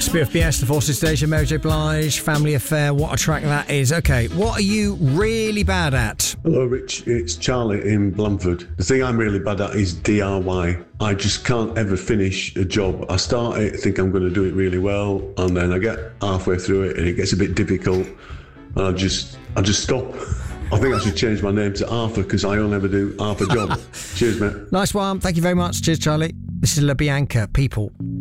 BFBS, The Forces Station, Mary J. Blige, Family Affair. What a track that is. Okay, what are you really bad at? Hello, Rich. It's Charlie in Blandford. The thing I'm really bad at is DIY. I just can't ever finish a job. I start it, think I'm going to do it really well, and then I get halfway through it and it gets a bit difficult, and I just stop. I think I should change my name to Arthur because I only ever do half a job. Cheers, mate. Nice one. Thank you very much. Cheers, Charlie. This is La Bianca, People.